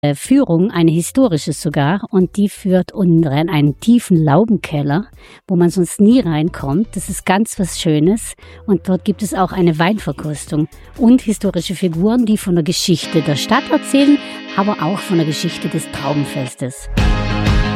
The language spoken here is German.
Führung, eine historische sogar, und die führt unten rein einen tiefen Laubenkeller, wo man sonst nie reinkommt. Das ist ganz was Schönes und dort gibt es auch eine Weinverkostung und historische Figuren, die von der Geschichte der Stadt erzählen, aber auch von der Geschichte des Traubenfestes.